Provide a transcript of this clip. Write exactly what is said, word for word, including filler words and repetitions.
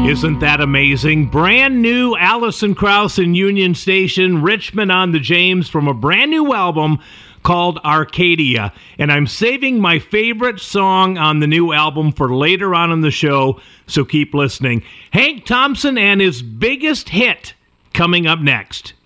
Isn't that amazing? Brand new Alison Krauss and Union Station, Richmond on the James, from a brand new album called Arcadia. And I'm saving my favorite song on the new album for later on in the show, so keep listening. Hank Thompson and his biggest hit coming up next.